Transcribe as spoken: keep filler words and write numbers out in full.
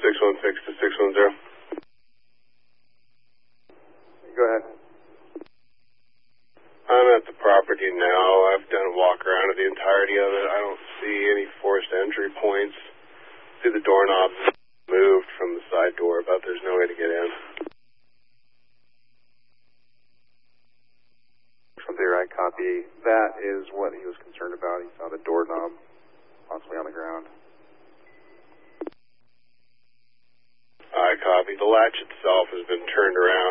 six one six to six one zero. Go ahead. I'm at the property now. I've done a walk around of the entirety of it. I don't see any forced entry points. See the doorknobs moved from the side door, but there's no way to get in. Something right, copy. That is what he was concerned about. He saw the doorknob possibly on the ground. I copy. The latch itself has been turned around.